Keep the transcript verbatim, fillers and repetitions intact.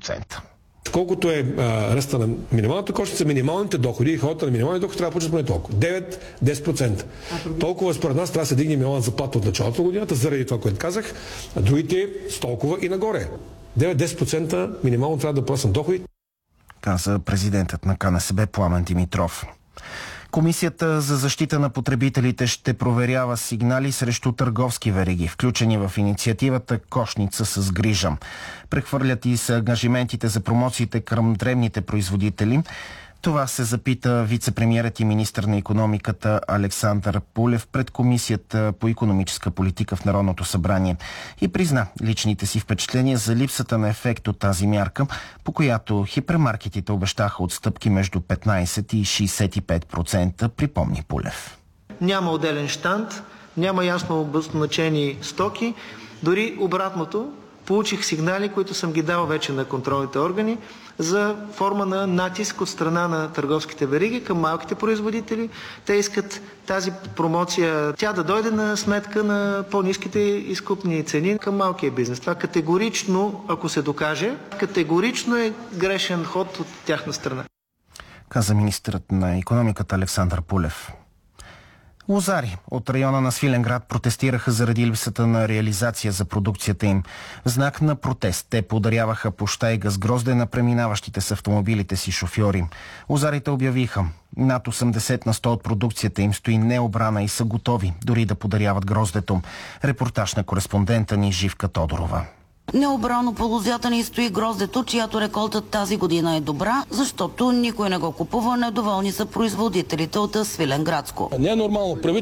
процента. Колкото е а, ръста на минималната кошница, минималните доходи и хората на минимални доходи трябва да получат поне толкова. девет до десет процента. Толкова според нас трябва да се дигне минимална заплата от началото на годината, заради това, което казах, а другите с толкова и нагоре. девет до десет процента минимално трябва да порасна доходи. Каза президентът на КНСБ Пламен Димитров. Комисията за защита на потребителите ще проверява сигнали срещу търговски вериги, включени в инициативата "Кошница с грижа". Прехвърлят и са ангажиментите за промоциите към дребните производители. Това се запита вице-премиерът и министър на икономиката Александър Пулев пред Комисията по икономическа политика в Народното събрание и призна личните си впечатления за липсата на ефект от тази мярка, по която хипермаркетите обещаха отстъпки между петнайсет и шейсет и пет процента, припомни Пулев. Няма отделен щанд, няма ясно обозначени стоки, дори обратното. Получих сигнали, които съм ги дал вече на контролните органи, за форма на натиск от страна на търговските вериги към малките производители. Те искат тази промоция, тя да дойде на сметка на по-ниските изкупни цени към малкия бизнес. Това категорично, ако се докаже, категорично е грешен ход от тяхна страна. Каза министърът на икономиката Александър Пулев. Лозари от района на Свиленград протестираха заради липсата на реализация за продукцията им. В знак на протест те подаряваха пощайга с грозде на преминаващите с автомобилите си шофьори. Лозарите обявиха: над осемдесет на сто от продукцията им стои необрана и са готови дори да подаряват гроздето. Репортаж на кореспондента ни Живка Тодорова. Необрано по лозята ни стои гроздето, чиято реколта тази година е добра, защото никой не го купува. Недоволни са производителите от Свиленградско. Не е нормално